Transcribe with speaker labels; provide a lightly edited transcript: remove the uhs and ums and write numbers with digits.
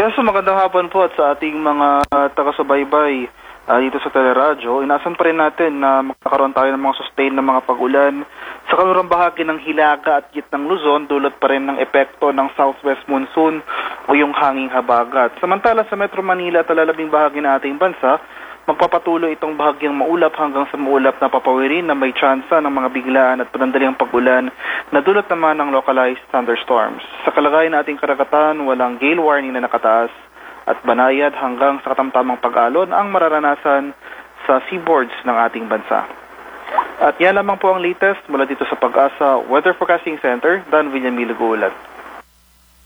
Speaker 1: Yes, magandang hapon po at sa ating mga taga-subaybay dito sa Teleradyo. Inaasahan pa rin natin na magkakaroon tayo ng mga sustain na mga pag-ulan sa kanurang bahagi ng Hilaga at gitnang Luzon, dulot pa rin ng epekto ng southwest monsoon o yung hanging habagat. Samantala sa Metro Manila at lalabing bahagi ng ating bansa, magpapatuloy itong bahagyang maulap hanggang sa maulap na papawirin na may tsansa ng mga biglaan at panandaliang pag-ulan na dulot naman ng localized thunderstorms. Sa kalagayan ng ating karagatan, walang gale warning na nakataas at banayad hanggang sa katamtamang pag-alon ang mararanasan sa seaboards ng ating bansa. At yan lamang po ang latest mula dito sa Pag-asa Weather Forecasting Center, Dan Villamil Gulat.